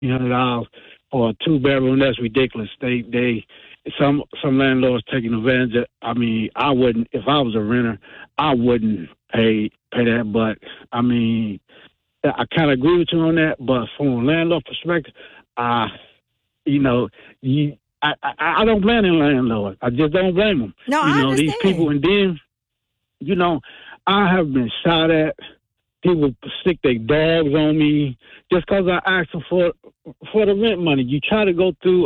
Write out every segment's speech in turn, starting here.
$300 for a 2-bedroom. That's ridiculous. Some landlords taking advantage of. I mean, I wouldn't, if I was a renter, I wouldn't pay that. But I mean, I kind of agree with you on that. But from a landlord perspective, you know, I don't blame the landlord. I just don't blame them. No, I understand. These people, and then, I have been shot at. People stick their dogs on me just because I asked them for the rent money. You try to go through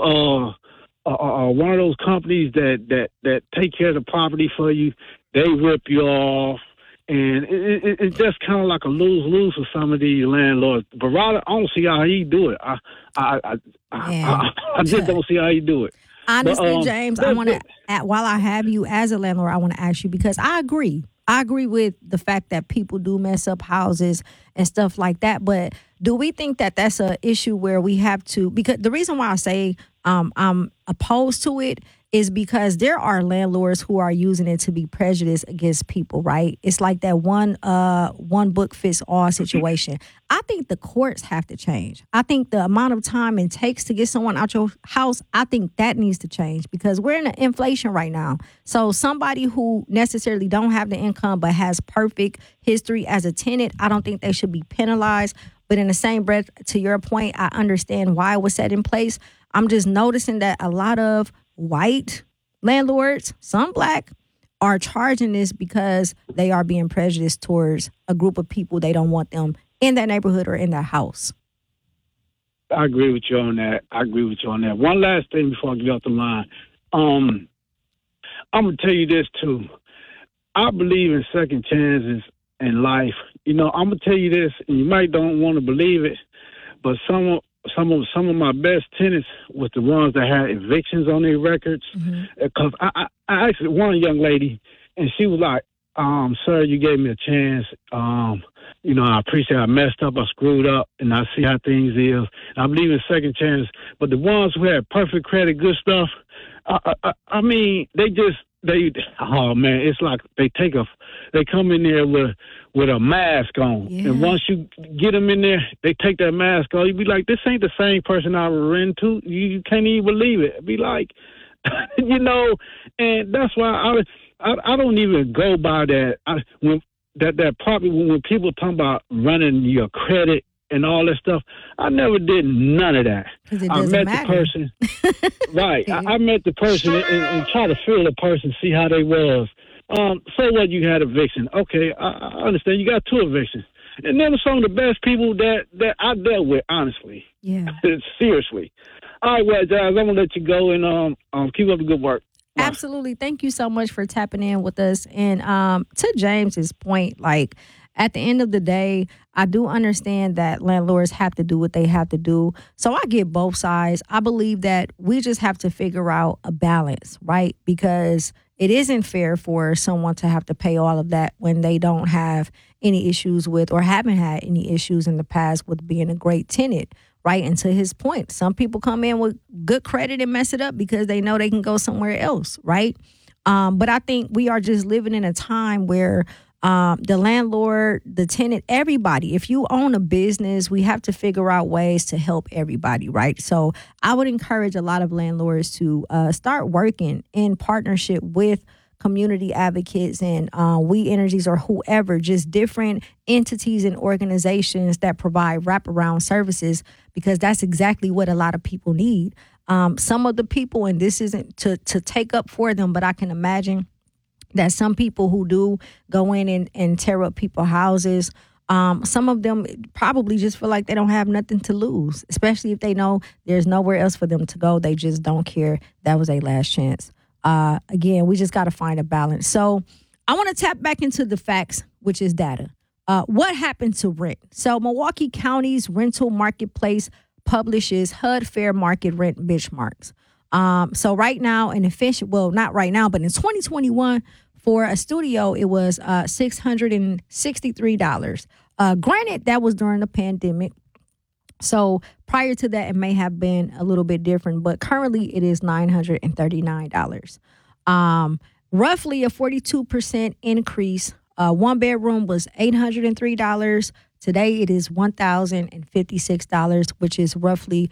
one of those companies that take care of the property for you. They rip you off, and it's just kind of like a lose-lose for some of these landlords. But rather, I don't see how he do it. I just don't see how he do it. Honestly, James, I want to, while I have you as a landlord, I want to ask you, because I agree with the fact that people do mess up houses and stuff like that. But do we think that that's an issue where we have to, because the reason why I say I'm opposed to it is because there are landlords who are using it to be prejudiced against people, right? It's like that one book fits all situation. I think the courts have to change. I think the amount of time it takes to get someone out your house, I think that needs to change, because we're in an inflation right now. So somebody who necessarily don't have the income but has perfect history as a tenant, I don't think they should be penalized. But in the same breath, to your point, I understand why it was set in place. I'm just noticing that a lot of white landlords, some black, are charging this because they are being prejudiced towards a group of people. They don't want them in that neighborhood or in that house. I agree with you on that. One last thing before I get off the line. I'm going to tell you this, too. I believe in second chances in life. I'm going to tell you this, and you might don't want to believe it, but some of my best tenants was the ones that had evictions on their records. Because I actually, one young lady, and she was like, sir, you gave me a chance. I appreciate I messed up, I screwed up, and I see how things is. I believe in second chances. But the ones who had perfect credit, good stuff, I mean, oh man, it's like they come in there with a mask on. Yeah. And once you get them in there, they take that mask off. You be like, this ain't the same person I ran to. You can't even believe it. Be like, and that's why I don't even go by that. That probably when people talk about running your credit and all that stuff, I never did none of that. I met the person. Right. I met the person and try to feel the person, see how they was. So what, you had eviction. Okay, I understand. You got 2 evictions. And then some of the best people that I dealt with, honestly. Yeah. Seriously. All right, well, Giles, I'm going to let you go and keep up the good work. Bye. Absolutely. Thank you so much for tapping in with us. And to James's point, like, at the end of the day, I do understand that landlords have to do what they have to do. So I get both sides. I believe that we just have to figure out a balance, right? Because it isn't fair for someone to have to pay all of that when they don't have any issues with or haven't had any issues in the past with being a great tenant, right? And to his point, some people come in with good credit and mess it up because they know they can go somewhere else, right? But I think we are just living in a time where the landlord, the tenant, everybody, if you own a business, we have to figure out ways to help everybody, right? So I would encourage a lot of landlords to start working in partnership with community advocates and We Energies or whoever, just different entities and organizations that provide wraparound services, because that's exactly what a lot of people need. Some of the people, and this isn't to take up for them, but I can imagine that some people who do go in and tear up people's houses, some of them probably just feel like they don't have nothing to lose, especially if they know there's nowhere else for them to go. They just don't care. That was their last chance. Again, we just got to find a balance. So I want to tap back into the facts, which is data. What happened to rent? So Milwaukee County's rental marketplace publishes HUD fair market rent benchmarks. So right now, not right now, but in 2021, for a studio, it was $663. Granted, that was during the pandemic. So prior to that, it may have been a little bit different, but currently it is $939. Roughly a 42% increase. One bedroom was $803. Today it is $1,056, which is roughly